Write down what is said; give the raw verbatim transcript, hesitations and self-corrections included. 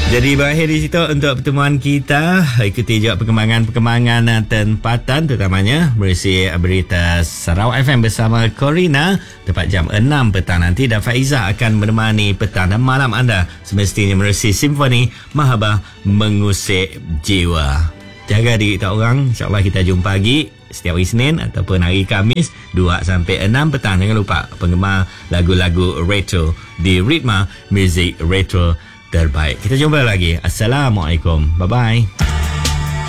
Jadi berakhir di situ untuk pertemuan kita. Ikuti juga perkembangan-perkembangan tempatan, terutamanya berisi berita Sarawak F M bersama Corina tepat jam enam petang nanti, dan Faizah akan menemani petang dan malam anda semestinya menerusi Simfoni Mahabah Mengusik Jiwa. Jaga diri tak orang. InsyaAllah kita jumpa lagi setiap hari Senin ataupun hari Khamis dua sampai enam petang. Jangan lupa penggemar lagu-lagu retro di Ritma Music Retro terbaik. Kita jumpa lagi. Assalamualaikum. Bye-bye.